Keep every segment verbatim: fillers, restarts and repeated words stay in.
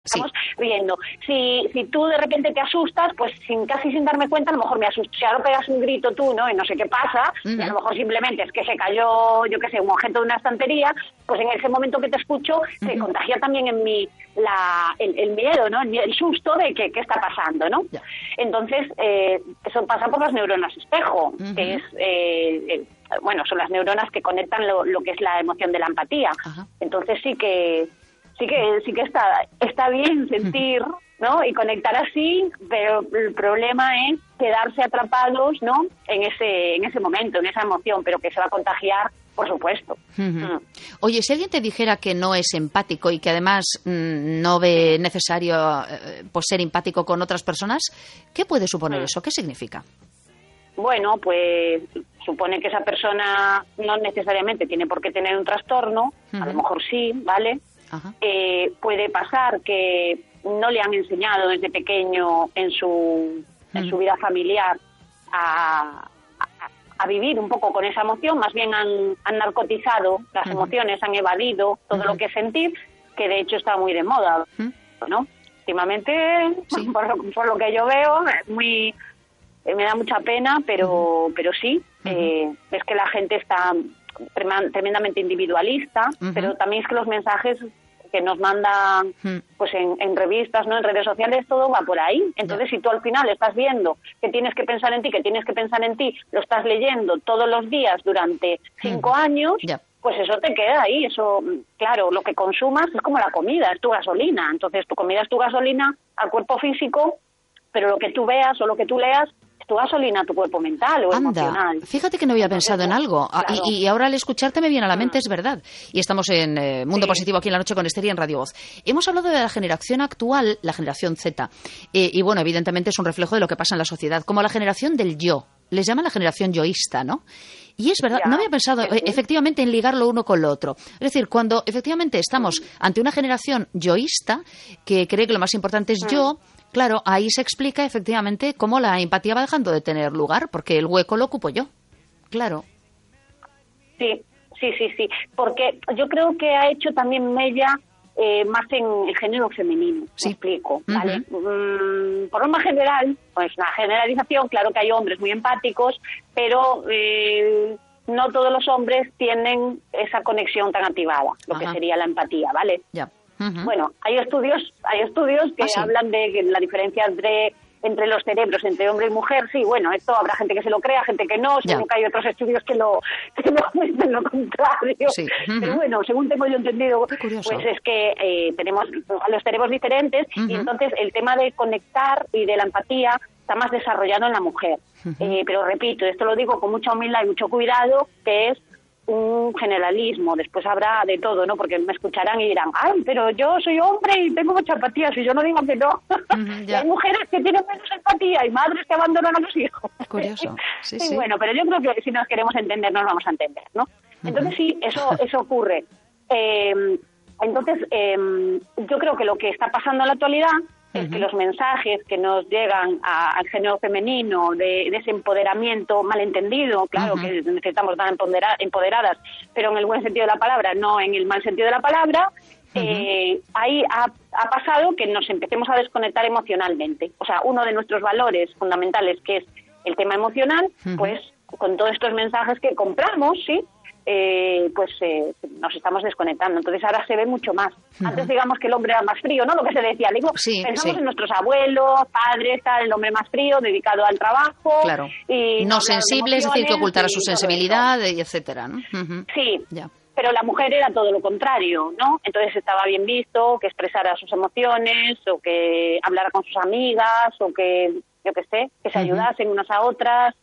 Estamos sí. viendo. Si, si tú de repente te asustas, pues sin casi sin darme cuenta, a lo mejor me asusto. Si ahora pegas un grito tú, ¿no? Y no sé qué pasa, uh-huh. y a lo mejor simplemente es que se cayó, yo qué sé, un objeto de una estantería, pues en ese momento que te escucho, uh-huh. se contagia también en mí la, el, el miedo, ¿no? El, el susto de que, qué está pasando, ¿no? Yeah. Entonces, eh, eso pasa por las neuronas espejo, uh-huh. que es... Eh, eh, bueno, son las neuronas que conectan lo, lo que es la emoción de la empatía. Uh-huh. Entonces sí que... Sí que sí que está está bien sentir, ¿no? Y conectar así, pero el problema es quedarse atrapados, ¿no? En ese en ese momento, en esa emoción, pero que se va a contagiar, por supuesto. Uh-huh. Mm. Oye, si alguien te dijera que no es empático y que además mmm, no ve necesario eh, pues ser empático con otras personas, ¿qué puede suponer mm. eso? ¿Qué significa? Bueno, pues supone que esa persona no necesariamente tiene por qué tener un trastorno, uh-huh. a lo mejor sí, ¿vale? Eh, puede pasar que no le han enseñado desde pequeño en su mm. en su vida familiar a, a, a vivir un poco con esa emoción, más bien han, han narcotizado las mm. emociones, han evadido todo mm. lo que es sentir, que de hecho está muy de moda, mm. ¿no? Últimamente, sí. por, lo, por lo que yo veo, es muy eh, me da mucha pena, pero mm. pero sí, mm. eh, es que la gente está tremendamente individualista, uh-huh. pero también es que los mensajes que nos mandan uh-huh. pues en, en revistas, no en redes sociales, todo va por ahí. Entonces, yeah. si tú al final estás viendo que tienes que pensar en ti, que tienes que pensar en ti, lo estás leyendo todos los días durante cinco uh-huh. años, yeah. pues eso te queda ahí. Eso, claro, lo que consumas es como la comida, es tu gasolina. Entonces, tu comida es tu gasolina al cuerpo físico, pero lo que tú veas o lo que tú leas tu gasolina, tu cuerpo mental o Anda, emocional. Fíjate que no había pensado en algo. Claro. Y, y ahora al escucharte me viene a la mente, es verdad. Y estamos en eh, Mundo sí. Positivo aquí en la noche con Esther y en Radio Voz. Hemos hablado de la generación actual, la generación Z. Eh, y bueno, evidentemente es un reflejo de lo que pasa en la sociedad. Como la generación del yo. Les llaman la generación yoísta, ¿no? Y es verdad, ya, no había pensado sí. efectivamente en ligarlo uno con lo otro. Es decir, cuando efectivamente estamos sí. ante una generación yoísta que cree que lo más importante es sí. yo, claro, ahí se explica efectivamente cómo la empatía va dejando de tener lugar, porque el hueco lo ocupo yo. Claro. Sí, sí, sí, sí. Porque yo creo que ha hecho también mella eh, más en el género femenino. Sí. Me explico, ¿vale? Uh-huh. Mm, por norma general, pues una generalización, claro que hay hombres muy empáticos, pero eh, no todos los hombres tienen esa conexión tan activada, lo uh-huh. que sería la empatía, ¿vale? Ya. Uh-huh. Bueno, hay estudios hay estudios que ah, sí. hablan de que la diferencia entre entre los cerebros, entre hombre y mujer, sí, bueno, esto habrá gente que se lo crea, gente que no, según que hay otros estudios que lo que lo dicen lo contrario. Sí. Uh-huh. Pero bueno, según tengo yo entendido, pues es que eh, tenemos los cerebros diferentes uh-huh. y entonces el tema de conectar y de la empatía está más desarrollado en la mujer. Uh-huh. Eh, pero repito, esto lo digo con mucha humildad y mucho cuidado, que es un generalismo, después habrá de todo, ¿no? Porque me escucharán y dirán, ay, pero yo soy hombre y tengo mucha empatía, si yo no digo que no. Uh-huh, y hay mujeres que tienen menos empatía y madres que abandonan a los hijos. Curioso. Sí, sí. Y bueno, pero yo creo que si nos queremos entender, nos vamos a entender, ¿no? Uh-huh. Entonces sí, eso eso ocurre. Eh, entonces, eh, yo creo que lo que está pasando en la actualidad es que los mensajes que nos llegan a, al género femenino de, de ese empoderamiento malentendido, claro uh-huh. que necesitamos estar empodera, empoderadas, pero en el buen sentido de la palabra, no en el mal sentido de la palabra, uh-huh. eh, ahí ha, ha pasado que nos empecemos a desconectar emocionalmente. O sea, uno de nuestros valores fundamentales, que es el tema emocional, uh-huh. pues con todos estos mensajes que compramos, ¿sí?, Eh, pues eh, nos estamos desconectando. Entonces ahora se ve mucho más. Uh-huh. Antes digamos que el hombre era más frío, ¿no? Lo que se decía, digo, sí, pensamos sí. en nuestros abuelos, padres, tal, el hombre más frío, dedicado al trabajo. Claro. Y no sensible, es decir, que ocultara su sensibilidad, y etcétera, ¿no? Uh-huh. Sí. Ya. Pero la mujer era todo lo contrario, ¿no? Entonces estaba bien visto que expresara sus emociones, o que hablara con sus amigas, o que, yo qué sé, que se uh-huh. ayudasen unas a otras.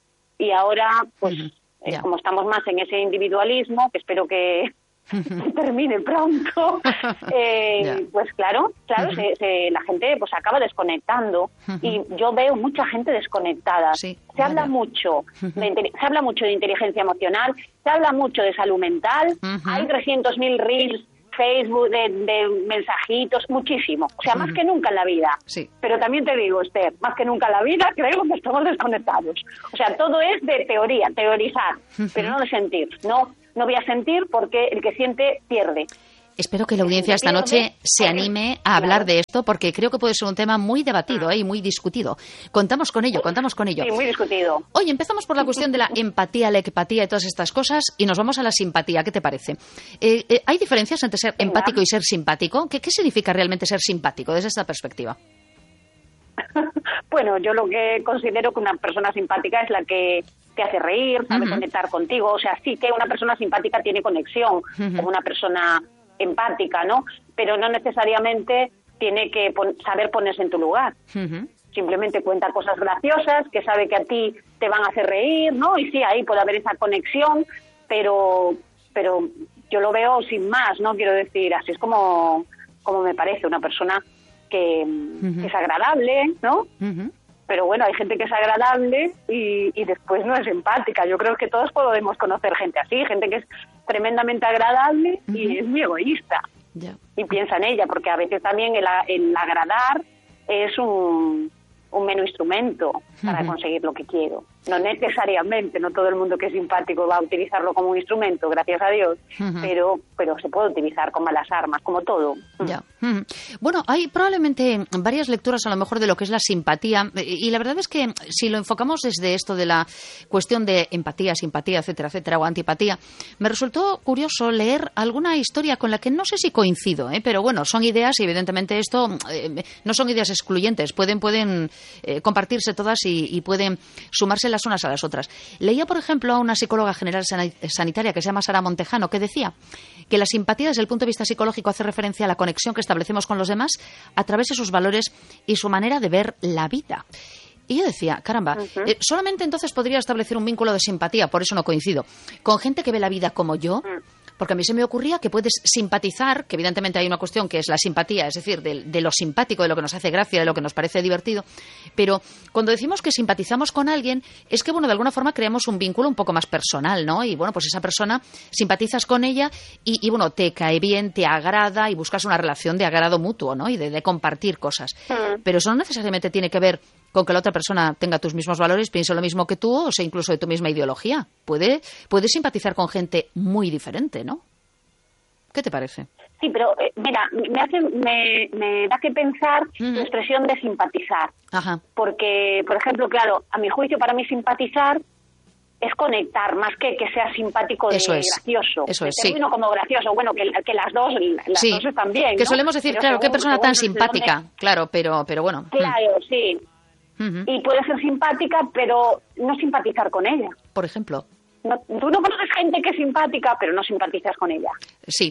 Y ahora, pues... Uh-huh. Eh, como estamos más en ese individualismo, que espero que termine pronto, eh, yeah. pues claro, claro, uh-huh. se, se, la gente pues acaba desconectando uh-huh. y yo veo mucha gente desconectada. Sí, se habla vaya. mucho, uh-huh. de, se habla mucho de inteligencia emocional, se habla mucho de salud mental, uh-huh. hay trescientos mil reels, Facebook, de, de mensajitos, muchísimo. O sea, uh-huh. más que nunca en la vida. Sí. Pero también te digo, Esther, más que nunca en la vida creo que estamos desconectados. O sea, todo es de teoría, teorizar, uh-huh. pero no de sentir. No, no voy a sentir porque el que siente pierde. Espero que la audiencia esta noche se anime a hablar de esto, porque creo que puede ser un tema muy debatido ¿eh? y muy discutido. Contamos con ello, contamos con ello. Sí, muy discutido. Oye, empezamos por la cuestión de la empatía, la empatía y todas estas cosas, y nos vamos a la simpatía. ¿Qué te parece? Eh, eh, ¿Hay diferencias entre ser empático y ser simpático? ¿Qué, qué significa realmente ser simpático desde esta perspectiva? Bueno, yo lo que considero que una persona simpática es la que te hace reír, sabe uh-huh. conectar contigo. O sea, sí que una persona simpática tiene conexión uh-huh. con una persona empática, ¿no? Pero no necesariamente tiene que pon- saber ponerse en tu lugar. Uh-huh. Simplemente cuenta cosas graciosas, que sabe que a ti te van a hacer reír, ¿no? Y sí, ahí puede haber esa conexión, pero pero yo lo veo sin más, ¿no? Quiero decir, así es como, como me parece una persona que, uh-huh. que es agradable, ¿no? Uh-huh. Pero bueno, hay gente que es agradable y, y después no es empática. Yo creo que todos podemos conocer gente así, gente que es tremendamente agradable uh-huh. y es muy egoísta. Yeah. Y piensa en ella, porque a veces también el, el agradar es un, un mero instrumento para uh-huh. conseguir lo que quiero. No necesariamente, no todo el mundo que es simpático va a utilizarlo como un instrumento, gracias a Dios, uh-huh. pero pero se puede utilizar con malas armas, como todo. Ya. Uh-huh. Bueno, hay probablemente varias lecturas a lo mejor de lo que es la simpatía, y la verdad es que si lo enfocamos desde esto de la cuestión de empatía, simpatía, etcétera, etcétera, o antipatía, me resultó curioso leer alguna historia con la que no sé si coincido, ¿eh? Pero bueno, son ideas y evidentemente esto eh, no son ideas excluyentes, pueden pueden eh, compartirse todas y, y pueden sumarse las unas a las otras. Leía, por ejemplo, a una psicóloga general sanitaria que se llama Sara Montejano, que decía que la simpatía desde el punto de vista psicológico hace referencia a la conexión que establecemos con los demás a través de sus valores y su manera de ver la vida. Y yo decía, caramba, uh-huh. eh, solamente entonces podría establecer un vínculo de simpatía, por eso no coincido, con gente que ve la vida como yo. Uh-huh. Porque a mí se me ocurría que puedes simpatizar, que evidentemente hay una cuestión que es la simpatía, es decir, de, de lo simpático, de lo que nos hace gracia, de lo que nos parece divertido, pero cuando decimos que simpatizamos con alguien, es que, bueno, de alguna forma creamos un vínculo un poco más personal, ¿no? Y, bueno, pues esa persona, simpatizas con ella y, y bueno, te cae bien, te agrada y buscas una relación de agrado mutuo, ¿no? Y de, de compartir cosas. Mm. Pero eso no necesariamente tiene que ver con que la otra persona tenga tus mismos valores, piense lo mismo que tú, o sea, incluso de tu misma ideología. Puede, puede simpatizar con gente muy diferente, ¿no? ¿Qué te parece? Sí, pero eh, mira, me hace, me, me da que pensar uh-huh. la expresión de simpatizar. Ajá. Porque, por ejemplo, claro, a mi juicio, para mí simpatizar es conectar, más que que sea simpático de eso es, gracioso. Eso es, sí. como gracioso, bueno, que, que las dos, las sí. dos están bien, que ¿no? solemos decir, pero claro, qué persona tan simpática, dónde... claro, pero, pero bueno. Claro, mm. sí. Uh-huh. Y puede ser simpática, pero no simpatizar con ella. Por ejemplo. No, tú no conoces gente que es simpática, pero no simpatizas con ella. Sí.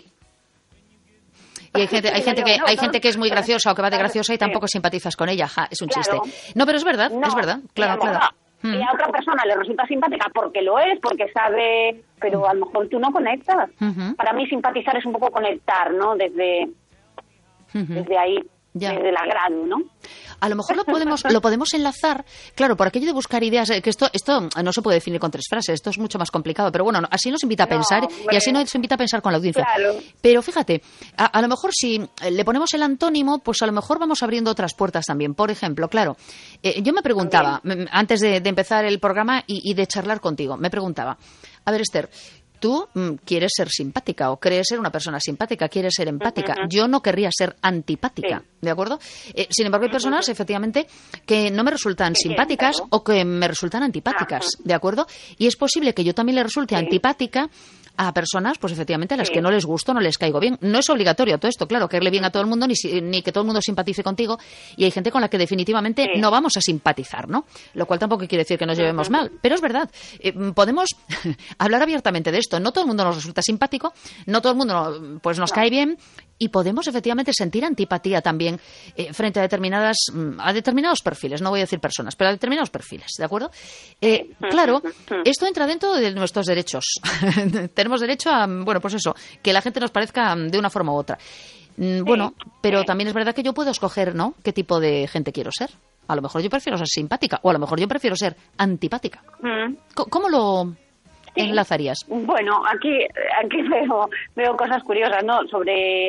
Y hay gente, hay gente que hay gente que es muy graciosa o que va de graciosa y tampoco simpatizas con ella. Ja, es un claro. chiste. No, pero es verdad, no, es verdad. Claro, claro. Y a otra persona le resulta simpática porque lo es, porque sabe, pero a lo mejor tú no conectas. Uh-huh. Para mí simpatizar es un poco conectar, ¿no? Desde, uh-huh. desde ahí. Ya. Desde el agrado, ¿no? A lo mejor lo podemos lo podemos enlazar, claro, por aquello de buscar ideas, que esto esto no se puede definir con tres frases, esto es mucho más complicado, pero bueno, así nos invita a pensar no, y así nos invita a pensar con la audiencia. Claro. Pero fíjate, a, a lo mejor si le ponemos el antónimo, pues a lo mejor vamos abriendo otras puertas también. Por ejemplo, claro, eh, yo me preguntaba, también. antes de, de empezar el programa y, y de charlar contigo, me preguntaba, a ver, Esther, tú mm, quieres ser simpática o crees ser una persona simpática, quieres ser empática. Uh-huh. Yo no querría ser antipática, sí. ¿de acuerdo? Eh, sin embargo, hay personas, uh-huh. efectivamente, que no me resultan sí, simpáticas claro. o que me resultan antipáticas, uh-huh. ¿de acuerdo? Y es posible que yo también le resulte sí. antipática a personas, pues efectivamente, a las sí. que no les gusto, no les caigo bien. No es obligatorio todo esto, claro, caerle bien a todo el mundo, ni, ni que todo el mundo simpatice contigo, y hay gente con la que definitivamente sí. no vamos a simpatizar, ¿no? Lo cual tampoco quiere decir que nos llevemos mal, pero es verdad, eh, podemos hablar abiertamente de esto. No todo el mundo nos resulta simpático, no todo el mundo pues nos no. cae bien, y podemos efectivamente sentir antipatía también eh, frente a determinadas a determinados perfiles, no voy a decir personas, pero a determinados perfiles, ¿de acuerdo? Eh, claro, esto entra dentro de nuestros derechos. Tenemos derecho a, bueno, pues eso, que la gente nos parezca de una forma u otra. Bueno, pero también es verdad que yo puedo escoger, ¿no?, qué tipo de gente quiero ser. A lo mejor yo prefiero ser simpática o a lo mejor yo prefiero ser antipática. ¿Cómo lo Sí. enlazarías? Bueno, aquí aquí veo, veo cosas curiosas, ¿no? Sobre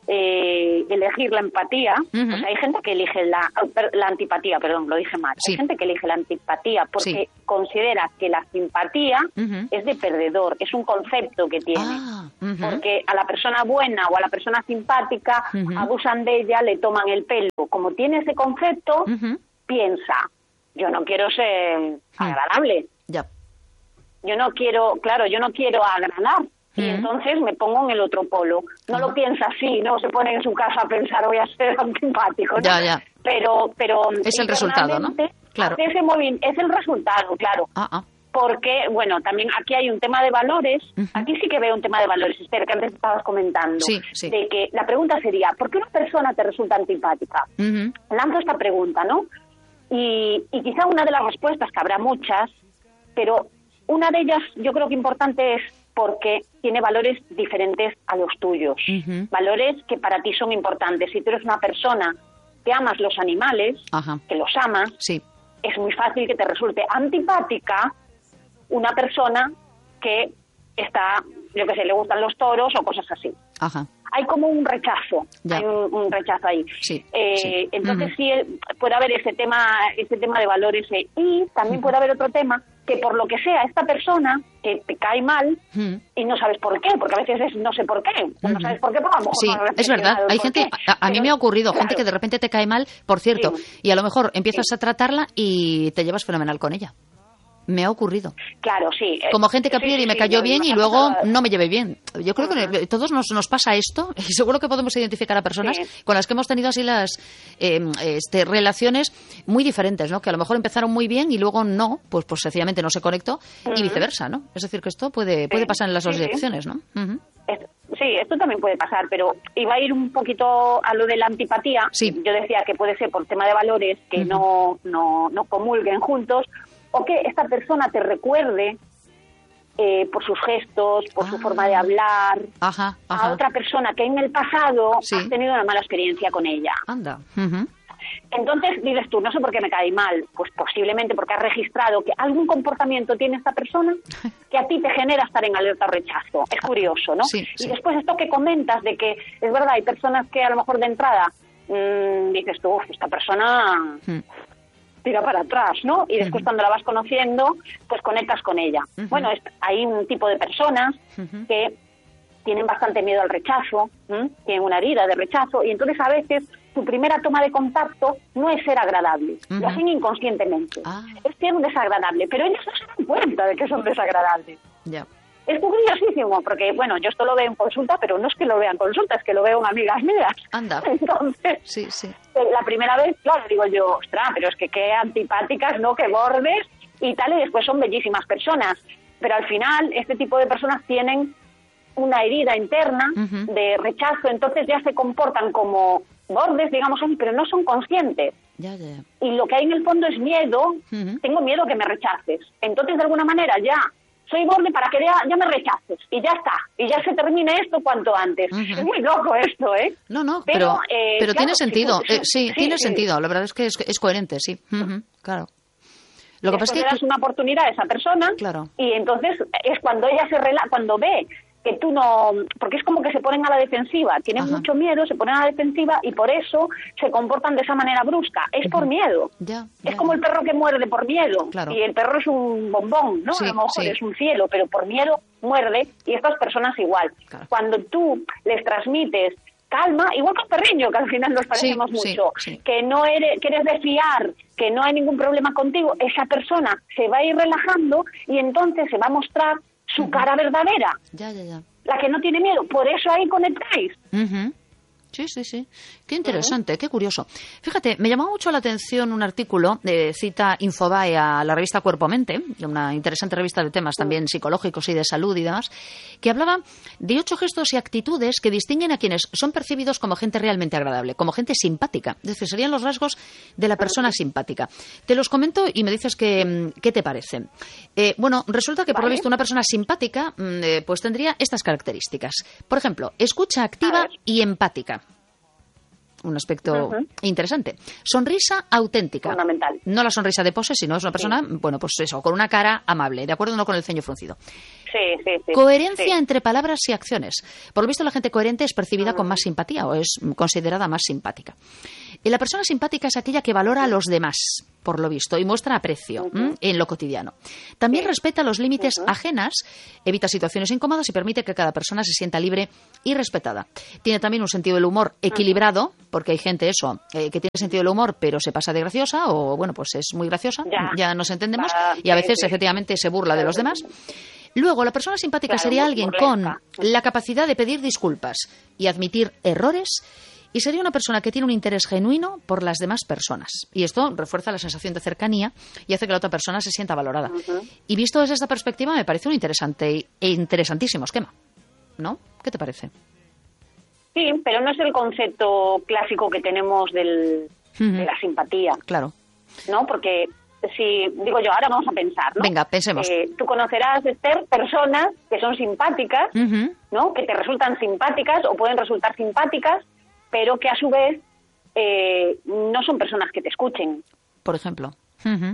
eh, elegir la empatía, uh-huh. pues hay gente que elige la, la antipatía, perdón, lo dije mal. Sí. Hay gente que elige la antipatía porque sí. considera que la simpatía uh-huh. es de perdedor, es un concepto que tiene. Ah, uh-huh. Porque a la persona buena o a la persona simpática uh-huh. abusan de ella, le toman el pelo. Como tiene ese concepto, uh-huh. piensa, yo no quiero ser uh-huh. agradable. Ya. Yo no quiero, claro, yo no quiero agradar. Y uh-huh. entonces me pongo en el otro polo. No uh-huh. lo piensa así, no se pone en su casa a pensar voy a ser antipático, ¿no? Ya, ya. Pero, pero es el resultado, ¿no? Claro. Ese movimiento, es el resultado, claro. Uh-huh. Porque, bueno, también aquí hay un tema de valores. Uh-huh. Aquí sí que veo un tema de valores, Esther, que antes estabas comentando. Sí, sí. De que la pregunta sería, ¿por qué una persona te resulta antipática? Uh-huh. Lanzo esta pregunta, ¿no? Y, y quizá una de las respuestas, que habrá muchas, pero una de ellas yo creo que importante es porque tiene valores diferentes a los tuyos. Uh-huh. Valores que para ti son importantes. Si tú eres una persona que amas los animales, Ajá. que los amas, sí. es muy fácil que te resulte antipática una persona que está, yo qué sé, le gustan los toros o cosas así. Ajá. Hay como un rechazo, ya. hay un, un rechazo ahí. Sí, eh, sí. Entonces uh-huh. sí puede haber ese tema, ese tema de valores eh, y también uh-huh. puede haber otro tema que por lo que sea esta persona que te cae mal uh-huh. y no sabes por qué, porque a veces es no sé por qué, uh-huh. no sabes por qué, pero a lo mejor sí, no es verdad. Hay gente, a, a pero, mí me ha ocurrido claro. gente que de repente te cae mal, por cierto, sí. y a lo mejor empiezas sí. a tratarla y te llevas fenomenal con ella. Me ha ocurrido. Claro, sí. Como gente que a sí, priori sí, me cayó sí, bien no, y no luego nada. no me llevé bien. Yo creo uh-huh. que todos nos, nos pasa esto y seguro que podemos identificar a personas sí. con las que hemos tenido así las eh, este, relaciones muy diferentes, ¿no? Que a lo mejor empezaron muy bien y luego no, pues, pues sencillamente no se conectó uh-huh. y viceversa, ¿no? Es decir, que esto puede, puede pasar en las dos sí, direcciones, ¿no? Uh-huh. Sí, esto también puede pasar, pero iba a ir un poquito a lo de la antipatía. Sí. Yo decía que puede ser por tema de valores, que uh-huh. no, no, no comulguen juntos, o que esta persona te recuerde eh, por sus gestos, por ah. su forma de hablar, ajá, ajá. a otra persona que en el pasado sí. has tenido una mala experiencia con ella. Anda. Uh-huh. Entonces dices tú, no sé por qué me cae mal, pues posiblemente porque has registrado que algún comportamiento tiene esta persona que a ti te genera estar en alerta o rechazo. Es curioso, ¿no? Sí, sí. Y después esto que comentas de que es verdad, hay personas que a lo mejor de entrada mmm, dices tú, uf, esta persona... Hmm. tira para atrás, ¿no? Y después uh-huh. cuando la vas conociendo, pues conectas con ella. Uh-huh. Bueno, es, hay un tipo de personas uh-huh. que tienen bastante miedo al rechazo, ¿m? tienen una herida de rechazo, y entonces a veces tu primera toma de contacto no es ser agradable, uh-huh. lo hacen inconscientemente. Ah. Es ser un desagradable, pero ellos no se dan cuenta de que son desagradables. Ya. Yeah. Es curiosísimo, porque, bueno, yo esto lo veo en consulta, pero no es que lo vea en consulta, es que lo veo en amigas mías. Anda. Entonces, sí, sí. la primera vez, claro, digo yo, ostras, pero es que qué antipáticas, ¿no? Qué bordes y tal, y después son bellísimas personas. Pero al final, este tipo de personas tienen una herida interna uh-huh. de rechazo, entonces ya se comportan como bordes, digamos así, pero no son conscientes. Ya, ya. Y lo que hay en el fondo es miedo, uh-huh. tengo miedo que me rechaces. Entonces, de alguna manera, ya... soy borde para que ya, ya me rechaces y ya está, y ya se termine esto cuanto antes. Uh-huh. Es muy loco esto, ¿eh? No, no, pero, pero, eh, pero claro, tiene sentido, sí, sí, eh, sí, sí tiene sí. sentido, la verdad es que es, es coherente, sí, uh-huh, claro. Lo que pasa es que le das una oportunidad a esa persona claro. y entonces es cuando ella se rela cuando ve que tú no... Porque es como que se ponen a la defensiva, tienen Ajá. mucho miedo, se ponen a la defensiva y por eso se comportan de esa manera brusca. Es uh-huh. por miedo. Ya, ya, es como el perro que muerde por miedo. Claro. Y el perro es un bombón, ¿no? Sí, a lo mejor sí. es un cielo, pero por miedo muerde y estas personas igual. Claro. Cuando tú les transmites calma, igual que un perriño, que al final nos parecemos sí, mucho, sí, sí. que no eres, que eres de fiar, que no hay ningún problema contigo, esa persona se va a ir relajando y entonces se va a mostrar su uh-huh. cara verdadera. Ya, ya, ya. La que no tiene miedo, por eso ahí conectáis. Uh-huh. Sí, sí, sí. Qué interesante, uh-huh. qué curioso. Fíjate, me llamó mucho la atención un artículo de cita Infobae a la revista Cuerpo Mente, una interesante revista de temas también psicológicos y de salud y demás, que hablaba de ocho gestos y actitudes que distinguen a quienes son percibidos como gente realmente agradable, como gente simpática. Es decir, serían los rasgos de la persona simpática. Te los comento y me dices qué, qué te parecen. Eh, bueno, resulta que por lo visto una persona simpática eh, pues tendría estas características. Por ejemplo, escucha activa y empática. Un aspecto uh-huh. interesante. Sonrisa auténtica. Fundamental. No la sonrisa de pose, sino es una persona, sí. bueno, pues eso, con una cara amable, ¿de acuerdo? No con el ceño fruncido. Sí, sí, sí. Coherencia sí. entre palabras y acciones. Por lo visto, la gente coherente es percibida mm. con más simpatía o es considerada más simpática. Y la persona simpática es aquella que valora a los demás, por lo visto, y muestra aprecio uh-huh. en lo cotidiano. También sí. respeta los límites uh-huh. ajenas, evita situaciones incómodas y permite que cada persona se sienta libre y respetada. Tiene también un sentido del humor equilibrado, porque hay gente eso eh, que tiene sentido del humor, pero se pasa de graciosa o, bueno, pues es muy graciosa, ya, ya nos entendemos, Va, y a veces sí, sí. efectivamente se burla de los demás. Luego, la persona simpática claro, sería alguien con la capacidad de pedir disculpas y admitir errores, y sería una persona que tiene un interés genuino por las demás personas. Y esto refuerza la sensación de cercanía y hace que la otra persona se sienta valorada. Uh-huh. Y visto desde esta perspectiva, me parece un interesante e interesantísimo esquema, ¿no? ¿Qué te parece? Sí, pero no es el concepto clásico que tenemos del, uh-huh. de la simpatía. Claro. ¿No? Porque... Si digo yo, ahora vamos a pensar, ¿no? Venga, pensemos. Eh, tú conocerás, Esther, personas que son simpáticas, uh-huh. ¿no? Que te resultan simpáticas o pueden resultar simpáticas, pero que a su vez eh, no son personas que te escuchen. Por ejemplo. Uh-huh.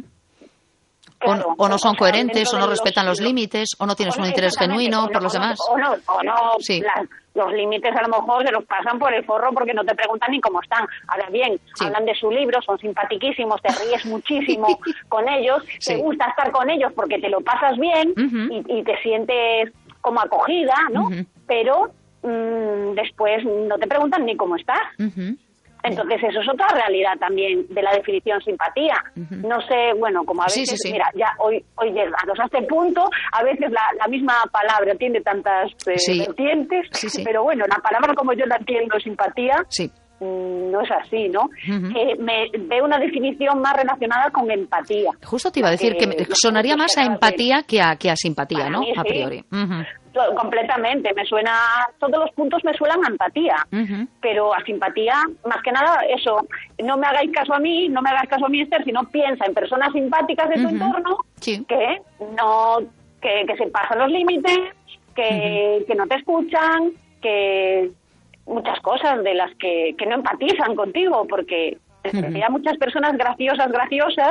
Claro, o, o no son o sea, coherentes, o no respetan los, los límites, o no tienes o no, un interés genuino por los o no, demás. O no, o no sí. las, los límites a lo mejor se los pasan por el forro porque no te preguntan ni cómo están. Ahora bien, sí. hablan de su libro, son simpatiquísimos, te ríes muchísimo con ellos, sí. te gusta estar con ellos porque te lo pasas bien uh-huh. y, y te sientes como acogida, ¿no? Uh-huh. Pero mmm, después no te preguntan ni cómo estás. Uh-huh. Entonces, eso es otra realidad también de la definición simpatía. Uh-huh. No sé, bueno, como a veces, sí, sí, sí. mira, ya hoy, hoy llegados a este punto, a veces la, la misma palabra tiene tantas eh, sí. vertientes, sí, sí. pero bueno, la palabra como yo la entiendo, simpatía, sí. mmm, no es así, ¿no? Uh-huh. Eh, me veo una definición más relacionada con empatía. Justo te iba a decir que, que sonaría más a empatía que a, que a simpatía, ¿no? Mí, a sí. priori. Uh-huh. Completamente, me suena, todos los puntos me suenan a empatía, uh-huh. pero a simpatía, más que nada, eso, no me hagáis caso a mí, no me hagáis caso a mí, Esther, sino piensa en personas simpáticas de tu uh-huh. entorno, sí. que no, que, que se pasan los límites, que, uh-huh. que no te escuchan, que muchas cosas de las que, que no empatizan contigo, porque uh-huh. hay muchas personas graciosas, graciosas,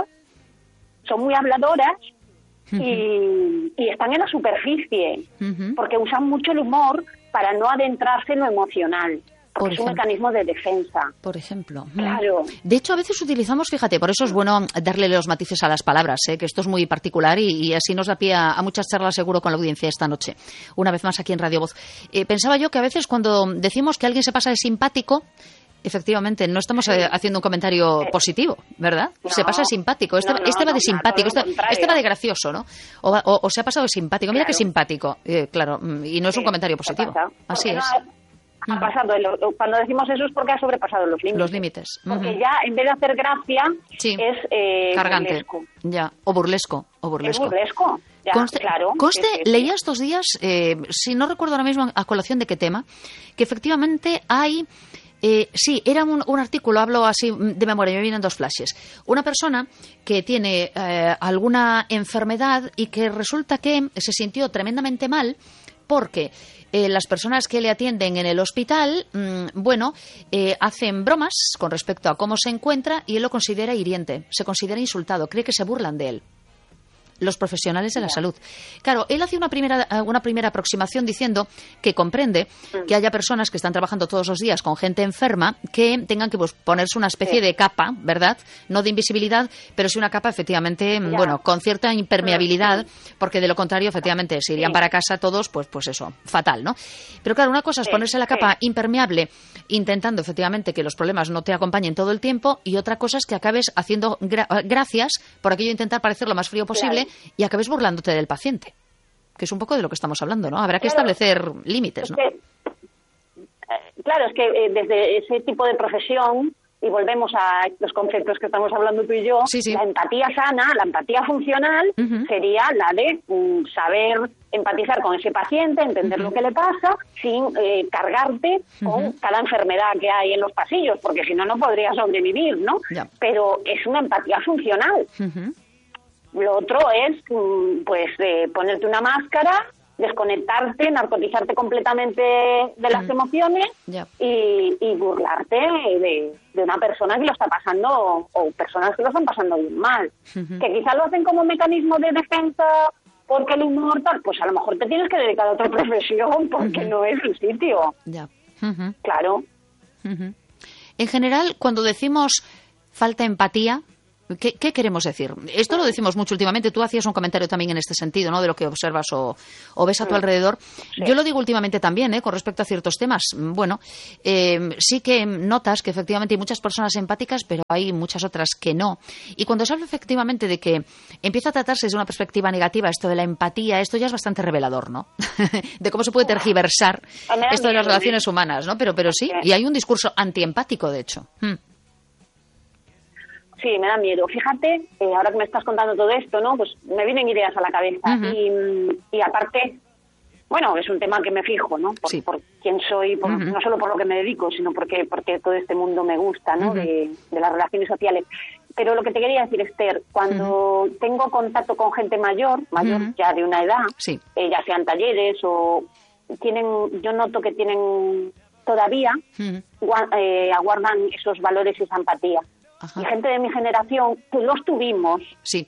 son muy habladoras, Uh-huh. Y, y están en la superficie uh-huh. porque usan mucho el humor para no adentrarse en lo emocional, porque es un mecanismo de defensa. Por ejemplo. Claro. De hecho, a veces utilizamos, fíjate, por eso es bueno darle los matices a las palabras, ¿eh? Que esto es muy particular y, y así nos da pie a, a muchas charlas seguro con la audiencia esta noche, una vez más aquí en Radio Voz. Eh, pensaba yo que a veces cuando decimos que alguien se pasa de simpático, efectivamente, no estamos eh, haciendo un comentario positivo, ¿verdad? No, se pasa de simpático. Este, no, no, este va de simpático, no, este, este va de gracioso, ¿no? O, va, o, o se ha pasado de simpático. Mira claro. qué simpático. Eh, claro, y no es sí, un comentario positivo. Así es. Ha, ha pasado, cuando decimos eso es porque ha sobrepasado los límites. Los límites. Porque uh-huh. ya, en vez de hacer gracia, sí. es eh, cargante. Burlesco. Ya, o burlesco. O burlesco. Es burlesco. Ya, conste, claro. conste sí, sí, leía estos días, eh, si no recuerdo ahora mismo a colación de qué tema, que efectivamente hay... Eh, sí, era un, un artículo, hablo así de memoria, me vienen dos flashes. Una persona que tiene eh, alguna enfermedad y que resulta que se sintió tremendamente mal porque eh, las personas que le atienden en el hospital, mmm, bueno, eh, hacen bromas con respecto a cómo se encuentra y él lo considera hiriente, se considera insultado, cree que se burlan de él. Los profesionales de la salud. Claro, él hace una primera, una primera aproximación diciendo que comprende que haya personas que están trabajando todos los días con gente enferma que tengan que pues, ponerse una especie sí. de capa, ¿verdad? No de invisibilidad, pero sí una capa efectivamente, ya. bueno, con cierta impermeabilidad, porque de lo contrario, efectivamente, se irían sí. para casa todos, pues, pues eso, fatal, ¿no? Pero claro, una cosa es ponerse la capa sí. impermeable intentando efectivamente que los problemas no te acompañen todo el tiempo y otra cosa es que acabes haciendo gra- gracias por aquello de intentar parecer lo más frío posible. Claro. Y acabes burlándote del paciente, que es un poco de lo que estamos hablando, ¿no? Habrá que claro, establecer límites, ¿no? Es que, eh, claro, es que eh, desde ese tipo de profesión, y volvemos a los conceptos que estamos hablando tú y yo, sí, sí. la empatía sana, la empatía funcional, uh-huh. sería la de um, saber empatizar con ese paciente, entender uh-huh. lo que le pasa, sin eh, cargarte uh-huh. con cada enfermedad que hay en los pasillos, porque si no, no podría sobrevivir, ¿no? Yeah. Pero es una empatía funcional. Uh-huh. Lo otro es, pues, eh, ponerte una máscara, desconectarte, narcotizarte completamente de las mm. emociones yeah. y, y burlarte de, de una persona que lo está pasando o personas que lo están pasando bien mal. Uh-huh. Que quizás lo hacen como mecanismo de defensa porque el humor tal, pues a lo mejor te tienes que dedicar a otra profesión porque uh-huh. no es el sitio. Ya. Uh-huh. Claro. Uh-huh. En general, cuando decimos falta empatía, ¿Qué, ¿Qué queremos decir? Esto lo decimos mucho últimamente. Tú hacías un comentario también en este sentido, ¿no? De lo que observas o, o ves a tu alrededor. Sí. Yo lo digo últimamente también, ¿eh? Con respecto a ciertos temas. Bueno, eh, sí que notas que efectivamente hay muchas personas empáticas, pero hay muchas otras que no. Y cuando se habla efectivamente de que empieza a tratarse desde una perspectiva negativa esto de la empatía, esto ya es bastante revelador, ¿no? De cómo se puede tergiversar esto de las relaciones humanas, ¿no? Pero, pero sí, y hay un discurso antiempático, de hecho. Hmm. Sí, me da miedo. Fíjate, eh, ahora que me estás contando todo esto, ¿no? Pues me vienen ideas a la cabeza. Uh-huh. Y, y aparte, bueno, es un tema que me fijo, ¿no? Por, sí. por quién soy, por, uh-huh. no solo por lo que me dedico, sino porque porque todo este mundo me gusta, ¿no? Uh-huh. De, de las relaciones sociales. Pero lo que te quería decir, Esther, cuando uh-huh. tengo contacto con gente mayor, mayor uh-huh. ya de una edad, sí. eh, ya sean talleres o tienen, yo noto que tienen todavía, uh-huh. gua, eh, aguardan esos valores y esa empatía. Ajá. Y gente de mi generación que los tuvimos, sí.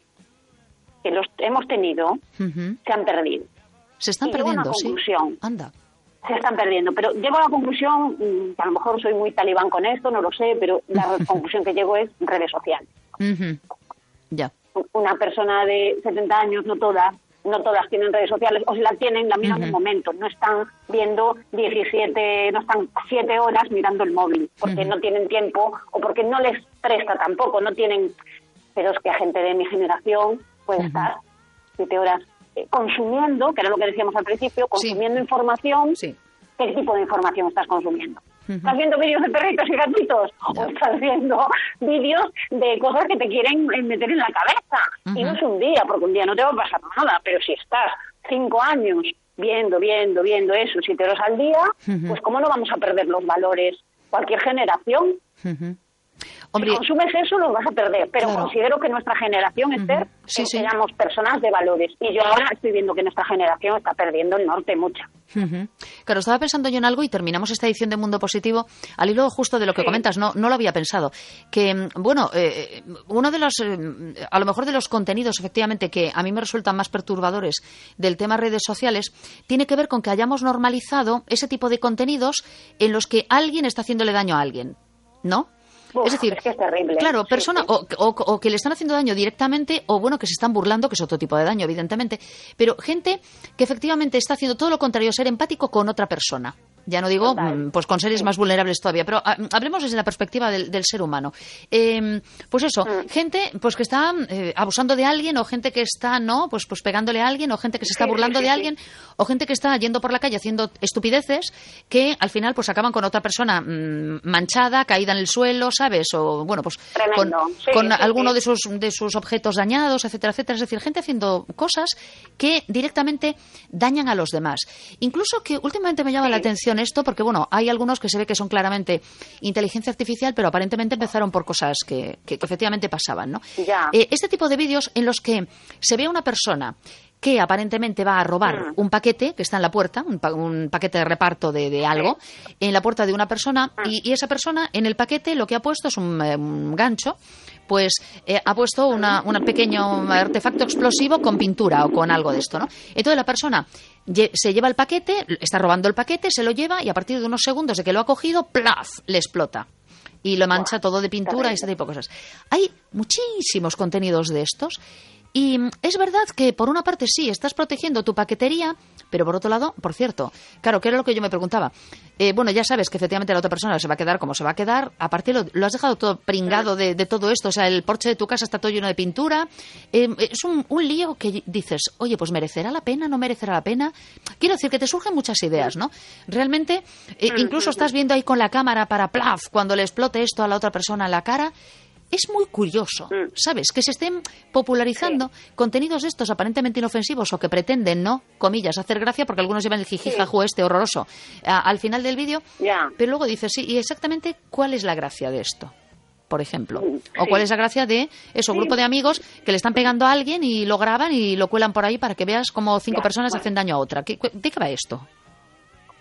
que los hemos tenido, uh-huh. se han perdido. Se están y perdiendo, llego a una conclusión, sí. Anda. Se están perdiendo, pero llego a la conclusión, que a lo mejor soy muy talibán con esto, no lo sé, pero la conclusión que llego es redes sociales. Uh-huh. Ya. Una persona de setenta años, no todas, no todas tienen redes sociales, o si la tienen, la miran uh-huh. un momento, no están viendo diecisiete, no están siete horas mirando el móvil, porque uh-huh. no tienen tiempo, o porque no les presta tampoco, no tienen, pero es que gente de mi generación puede uh-huh. estar siete horas eh, consumiendo, que era lo que decíamos al principio, consumiendo sí. información. Sí. ¿Qué tipo de información estás consumiendo? Uh-huh. ¿Estás viendo vídeos de perritos y gatitos? No. ¿O estás viendo vídeos de cosas que te quieren meter en la cabeza? Uh-huh. Y no es un día, porque un día no te va a pasar nada, pero si estás cinco años viendo, viendo, viendo eso, siete horas al día, uh-huh. pues ¿cómo no vamos a perder los valores? Cualquier generación. Uh-huh. Hombre, si consumes eso, lo vas a perder. Pero claro. considero que nuestra generación, Esther, uh-huh. sí, sí. seamos personas de valores. Y yo ahora estoy viendo que nuestra generación está perdiendo el norte mucho. Uh-huh. Claro, estaba pensando yo en algo y terminamos esta edición de Mundo Positivo al hilo justo de lo que sí. comentas. No, no lo había pensado. Que, bueno, eh, uno de los, eh, a lo mejor de los contenidos, efectivamente, que a mí me resultan más perturbadores del tema redes sociales, tiene que ver con que hayamos normalizado ese tipo de contenidos en los que alguien está haciéndole daño a alguien, ¿no? Uf, es decir, es que es terrible. Claro, persona sí, sí. O, o, o que le están haciendo daño directamente o bueno, que se están burlando, que es otro tipo de daño, evidentemente, pero gente que efectivamente está haciendo todo lo contrario, ser empático con otra persona. Ya no digo, Total. pues con seres sí. más vulnerables todavía, pero a, hablemos desde la perspectiva del, del ser humano. Eh, pues eso, mm. gente pues que está eh, abusando de alguien o gente que está, ¿no? Pues, pues pegándole a alguien o gente que se está sí, burlando sí, de sí. alguien o gente que está yendo por la calle haciendo estupideces que al final pues acaban con otra persona mmm, manchada, caída en el suelo, ¿sabes? O bueno, pues Tremendo. con, sí, con sí, alguno sí. de sus, de sus objetos dañados, etcétera, etcétera. Es decir, gente haciendo cosas que directamente dañan a los demás. Incluso que últimamente me llama sí. la atención esto porque, bueno, hay algunos que se ve que son claramente inteligencia artificial, pero aparentemente empezaron por cosas que, que, que efectivamente pasaban, ¿no? Ya. Eh, este tipo de vídeos en los que se ve a una persona que aparentemente va a robar mm. un paquete que está en la puerta, un, pa un paquete de reparto de, de algo, sí. en la puerta de una persona, mm. y, y esa persona en el paquete lo que ha puesto es un, un gancho, pues eh, ha puesto un pequeño artefacto explosivo con pintura o con algo de esto, ¿no? Entonces la persona lle se lleva el paquete, está robando el paquete, se lo lleva y a partir de unos segundos de que lo ha cogido, ¡plaf!, le explota. Y lo mancha todo de pintura y ese tipo de cosas. Hay muchísimos contenidos de estos. Y es verdad que, por una parte, sí, estás protegiendo tu paquetería, pero por otro lado, por cierto, claro, que era lo que yo me preguntaba. Eh, bueno, ya sabes que efectivamente la otra persona se va a quedar como se va a quedar. Aparte, lo, lo has dejado todo pringado de, de todo esto. O sea, el porche de tu casa está todo lleno de pintura. Eh, es un, un lío que dices, oye, pues ¿merecerá la pena? ¿No merecerá la pena? Quiero decir que te surgen muchas ideas, ¿no? Realmente, eh, incluso estás viendo ahí con la cámara para plaf, cuando le explote esto a la otra persona en la cara. Es muy curioso, ¿sabes? Que se estén popularizando sí. contenidos de estos aparentemente inofensivos o que pretenden, ¿no? Comillas, hacer gracia, porque algunos llevan el jijijajú sí. este horroroso a, al final del vídeo. Yeah. Pero luego dices, sí, ¿y exactamente cuál es la gracia de esto? Por ejemplo. Sí. O cuál es la gracia de eso, un sí. grupo de amigos que le están pegando a alguien y lo graban y lo cuelan por ahí para que veas cómo cinco yeah. personas bueno. hacen daño a otra. ¿Qué, ¿De qué va esto?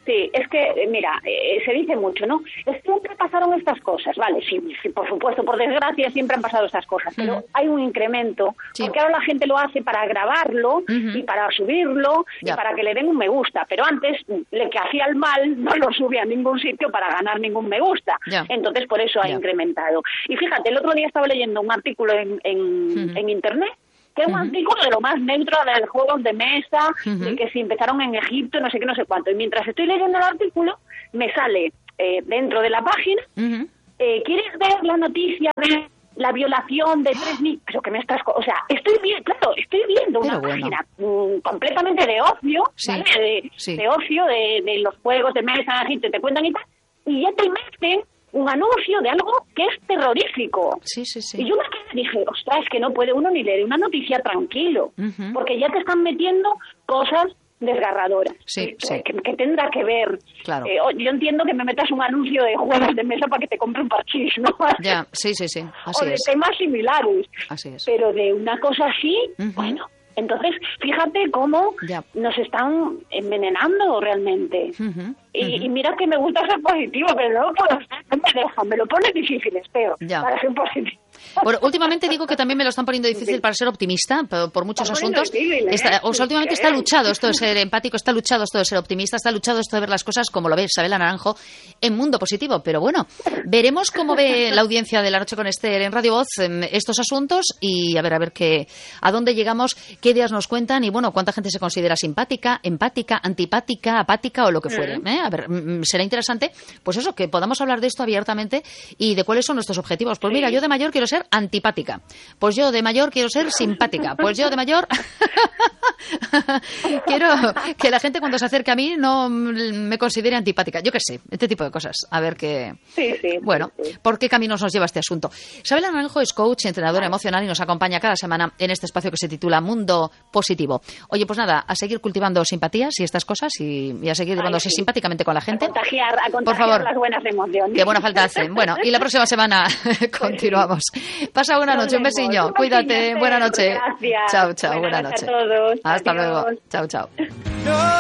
Sí, es que, mira, eh, se dice mucho, ¿no? Siempre pasaron estas cosas, vale, sí, sí, por supuesto, por desgracia siempre han pasado estas cosas, pero uh-huh. hay un incremento, sí. porque ahora la gente lo hace para grabarlo uh-huh. y para subirlo ya. y para que le den un me gusta, pero antes le que hacía el mal no lo subía a ningún sitio para ganar ningún me gusta, ya. entonces por eso ha ya. incrementado. Y fíjate, el otro día estaba leyendo un artículo en, en, uh-huh. en internet, que es un uh-huh. artículo de lo más neutro de los juegos de mesa, uh-huh. de que si empezaron en Egipto, no sé qué, no sé cuánto. Y mientras estoy leyendo el artículo, me sale eh, dentro de la página, uh-huh. eh, ¿quieres ver la noticia de la violación de tres niños? Pero que me estás... O sea, estoy bien, claro, estoy viendo una Pero página bueno. mm, completamente de ocio, sí. ¿vale? De, sí. de ocio, de, de los juegos de mesa en Egipto, te cuentan y tal, y ya te meten un anuncio de algo que es terrorífico. Sí, sí, sí. Y yo me quedé, dije, ostras, es que no puede uno ni leer una noticia tranquilo, uh-huh. porque ya te están metiendo cosas desgarradoras. Sí, que, sí. Que, que tendrá que ver. Claro. Eh, yo entiendo que me metas un anuncio de juegos de mesa para que te compre un parchís, ¿no? Ya, sí, sí, sí. Así o de es. temas similares. Así es. Pero de una cosa así, uh-huh. bueno... Entonces, fíjate cómo ya. nos están envenenando realmente. Uh-huh, y, uh-huh. y mira que me gusta ser positivo, pero no lo puedo hacer, no me dejan, me lo pone difícil, espero, ya. para ser positivo. Bueno, últimamente digo que también me lo están poniendo difícil para ser optimista por, por muchos asuntos. Difícil, ¿eh? Está, o sea, últimamente está luchado esto de ser empático, está luchado esto de ser optimista, está luchado esto de ver las cosas como lo ve Sabela Naranjo en Mundo Positivo. Pero bueno, veremos cómo ve la audiencia de La Noche con Ester en Radio Voz estos asuntos y a ver, a ver qué, a dónde llegamos, qué ideas nos cuentan y bueno, cuánta gente se considera simpática, empática, antipática, apática o lo que fuere. ¿eh? A ver, será interesante, pues eso, que podamos hablar de esto abiertamente y de cuáles son nuestros objetivos. Pues mira, yo de mayor quiero ser antipática. Pues yo de mayor quiero ser simpática. Pues yo de mayor quiero que la gente cuando se acerque a mí no me considere antipática. Yo qué sé, este tipo de cosas. A ver qué... Sí, sí. Bueno, sí. ¿por qué caminos nos lleva este asunto? Sabela Naranjo es coach, entrenadora emocional y nos acompaña cada semana en este espacio que se titula Mundo Positivo. Oye, pues nada, a seguir cultivando simpatías y estas cosas y, y a seguir llevándose sí. simpáticamente con la gente. A contagiar, a contagiar por favor, las buenas emociones. Qué buena falta hacen. Bueno, y la próxima semana continuamos. Pasa buena noche, un besiño. Un Cuídate, buena noche. Gracias. Chao, chao, buena, buena noche. A todos. Hasta Adiós. luego. Chao, chao.